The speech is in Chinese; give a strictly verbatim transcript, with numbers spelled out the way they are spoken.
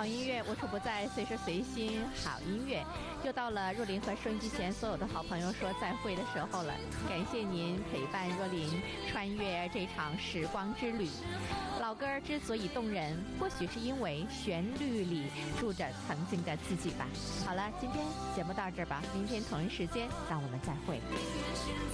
好音乐无处不在，随时随心。好音乐，又到了若琳和收音机前所有的好朋友说再会的时候了。感谢您陪伴若琳穿越这场时光之旅。老歌之所以动人，或许是因为旋律里住着曾经的自己吧。好了，今天节目到这儿吧，明天同一时间让我们再会。